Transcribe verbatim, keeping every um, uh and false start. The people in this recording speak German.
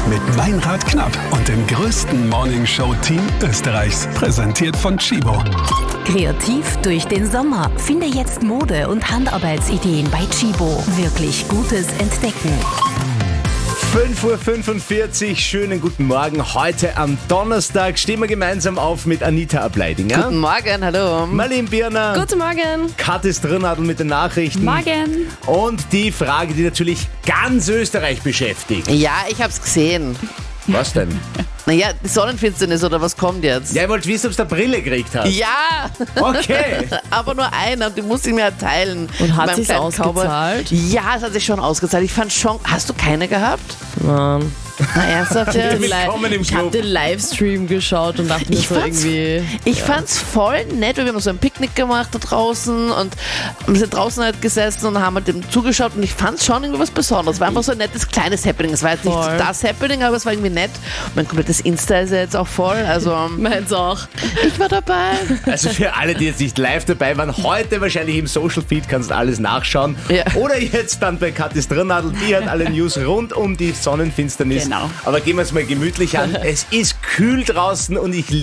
mit Meinrad Knapp und dem größten Morningshow-Team Österreichs. Präsentiert von Tchibo. Kreativ durch den Sommer. Finde jetzt Mode- und Handarbeitsideen bei Tchibo. Wirklich Gutes entdecken. fünf Uhr fünfundvierzig, schönen guten Morgen. Heute am Donnerstag stehen wir gemeinsam auf mit Anita Ableidinger. Guten Morgen, hallo. Marlene Birner. Guten Morgen. Kathis Drinadl mit den Nachrichten. Morgen. Und die Frage, die natürlich ganz Österreich beschäftigt. Ja, ich hab's gesehen. Was denn? Naja, die Sonnenfinsternis oder was kommt jetzt? Ja, ich wollte wissen, ob du eine Brille gekriegt hast. Ja! Okay. Aber nur einer und die musste ich mir halt teilen. Und hat Beim sich's kleinen ausgezahlt? Cowboy. Ja, es hat sich schon ausgezahlt. Ich fand schon... Hast du keine gehabt? Mann. Na, ernsthaft jetzt? Willkommen im Ich habe Club. den Livestream geschaut und dachte mir Ich so fand's, irgendwie... ich fand's voll nett, weil wir haben so ein Picknick gemacht da draußen und wir sind draußen halt gesessen und haben halt dem zugeschaut und ich fand's schon irgendwie was Besonderes. Es war einfach so ein nettes kleines Happening. Es war jetzt nicht Voll. das Happening, aber es war irgendwie nett. Und mein komplettes Insta ist ja jetzt auch voll, also Meins auch. ich war dabei. Also für alle, die jetzt nicht live dabei waren, heute wahrscheinlich im Social Feed kannst du alles nachschauen. Ja. Oder jetzt dann bei Kathis Drinadl, die hat alle News rund um die Sonnenfinsternis. Genau. Aber gehen wir es mal gemütlich an. Es ist kühl draußen und ich